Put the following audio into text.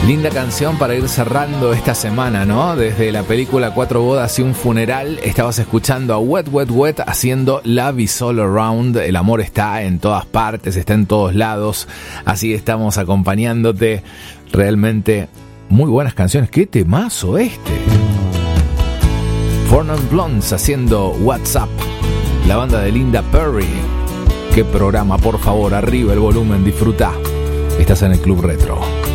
Linda canción para ir cerrando esta semana, ¿no? Desde la película 4 bodas y un funeral, estabas escuchando a Wet Wet Wet haciendo Love is All Around. El amor está en todas partes, está en todos lados. Así estamos acompañándote. Realmente muy buenas canciones. ¡Qué temazo este! Four Non Blondes haciendo WhatsApp. La banda de Linda Perry. ¡Qué programa! Por favor, arriba el volumen, disfruta. Estás en el Club Retro.